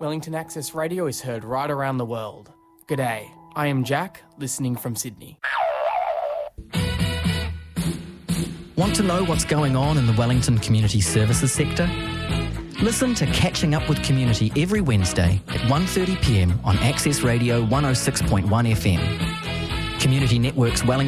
Wellington Access Radio is heard right around the world. G'day, I am Jack, listening from Sydney. Want to know what's going on in the Wellington Community Services sector? Listen to Catching Up with Community every Wednesday at 1:30 p.m. on Access Radio 106.1 FM. Community Network's Wellington